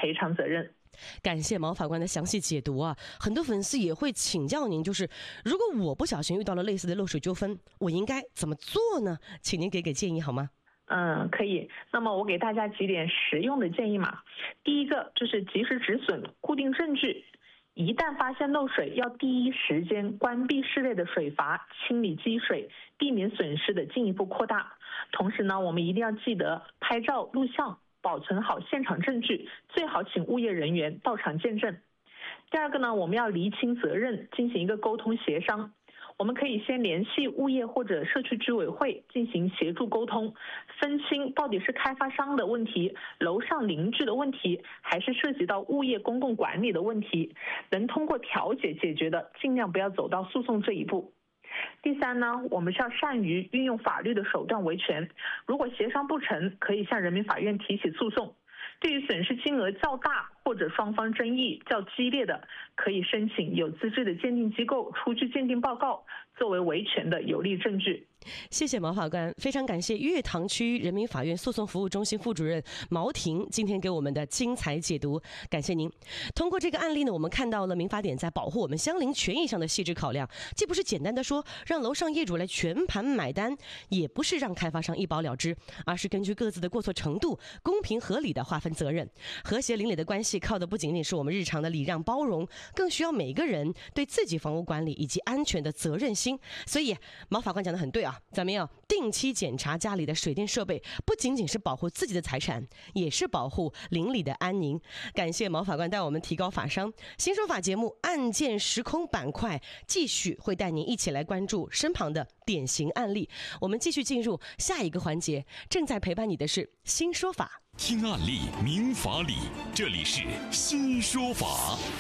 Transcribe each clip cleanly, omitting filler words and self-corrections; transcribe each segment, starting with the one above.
赔偿责任。 感谢毛法官的详细解读啊！很多粉丝也会请教您，就是如果我不小心遇到了类似的漏水纠纷，我应该怎么做呢？请您给建议好吗？ 可以。那么我给大家几点实用的建议嘛。第一个就是及时止损，固定证据。一旦发现漏水，要第一时间关闭室内的水阀，清理积水，避免损失的进一步扩大。同时呢，我们一定要记得拍照录像，保存好现场证据，最好请物业人员到场见证。第二个呢，我们要厘清责任，进行一个沟通协商。我们可以先联系物业或者社区居委会进行协助沟通，分清到底是开发商的问题、楼上邻居的问题，还是涉及到物业公共管理的问题。能通过调解解决的，尽量不要走到诉讼这一步。第三呢，我们是要善于运用法律的手段维权。如果协商不成，可以向人民法院提起诉讼。对于损失金额较大或者双方争议较激烈的，可以申请有资质的鉴定机构出具鉴定报告，作为维权的有力证据。 谢谢毛法官，非常感谢岳塘区人民法院诉讼服务中心副主任毛婷今天给我们的精彩解读，感谢您。通过这个案例呢，我们看到了民法典在保护我们相邻权益上的细致考量，既不是简单的说让楼上业主来全盘买单，也不是让开发商一包了之，而是根据各自的过错程度，公平合理的划分责任。和谐邻里的关系靠的不仅仅是我们日常的礼让包容，更需要每个人对自己房屋管理以及安全的责任心。所以毛法官讲得很对啊，咱们要定期检查家里的水电设备，不仅仅是保护自己的财产，也是保护邻里的安宁。感谢毛法官带我们提高法商。新说法节目案件时空板块继续会带您一起来关注身旁的典型案例。我们继续进入下一个环节，正在陪伴你的是新说法。 听案例明法理，这里是新说法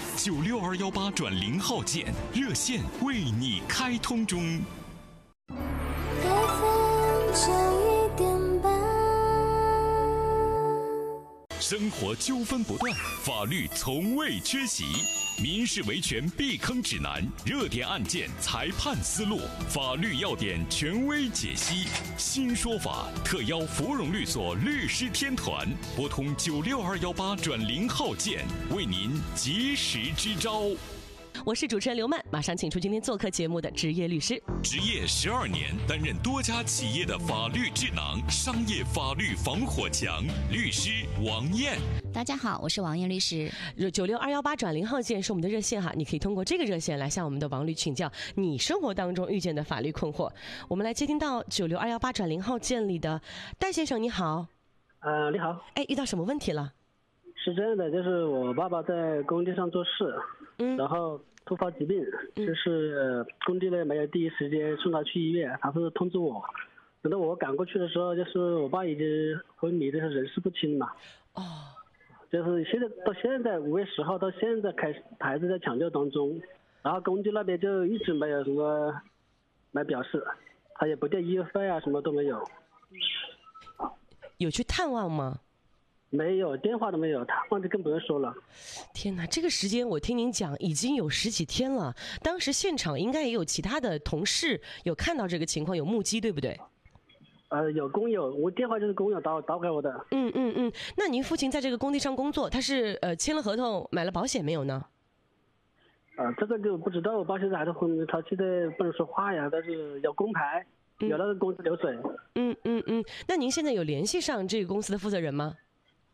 ，96218转0号键热线为你开通中。生活纠纷不断，法律从未缺席。民事维权避坑指南，热点案件裁判思路，法律要点权威解析。新说法特邀芙蓉律所律师天团，拨通96218转0号键，为您及时支招。 我是主持人刘曼，马上请出今天做客节目的职业律师。 执业12年，担任多家企业的法律智囊，商业法律防火墙，律师王艳。 大家好，我是王艳律师。 96218转0号键是我们的热线哈，你可以通过这个热线来向我们的王律请教你生活当中遇见的法律困惑。我们来接听到96218转0号键里的戴先生，你好。 你好。 遇到什么问题了？ 是这样的，就是我爸爸在工地上做事，然后突发疾病，就是工地呢没有第一时间送他去医院，他是通知我，等到我赶过去的时候，就是我爸已经昏迷，就是人事不清了。就是现在5月10号到现在还是在抢救当中，然后工地那边就一直没有什么来表示，他也不调医药费啊，什么都没有。 有去探望吗？ 没有，电话都没有，探望就更不用说了。 天哪，这个时间我听您讲已经有10几天了，当时现场应该也有其他的同事有看到这个情况，有目击，对不对？ 有工友，我电话就是工友打给我的。 那您父亲在这个工地上工作，他是签了合同买了保险没有呢？ 这个就不知道，我爸现在还是昏迷，他现在不能说话呀，但是有工牌，有那个公司流水。 那您现在有联系上这个公司的负责人吗？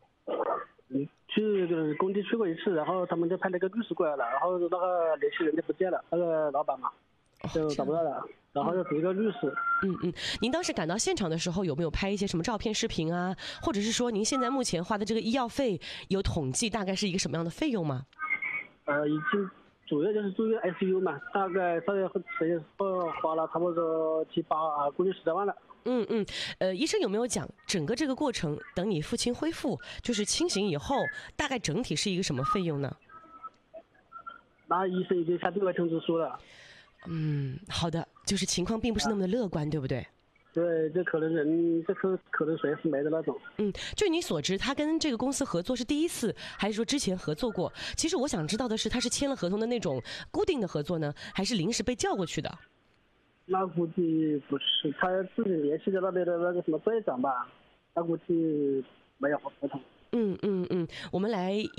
去工地去过一次，然后他们就派那个律师过来了，然后那个联系人就不见了，那个老板嘛就找不到了，然后就只一个律师。 您当时赶到现场的时候有没有拍一些什么照片视频啊，或者是说您现在目前花的这个医药费有统计大概是一个什么样的费用吗？ 已经主要就是住院 ICU 嘛，大概10月份花了差不多7、8估计10多万了。 医生有没有讲整个这个过程，等你父亲恢复就是清醒以后，大概整体是一个什么费用呢？ 那医生已经下对外通知书了。 好的，就是情况并不是那么的乐观，对不对？ 对，这可能随时没的那种。 据你所知，他跟这个公司合作是第一次，还是说之前合作过？其实我想知道的是，他是签了合同的那种固定的合作呢，还是临时被叫过去的？ 那估计不是，他自己联系的那边的那个什么队长吧，那估计没有合同。 我们来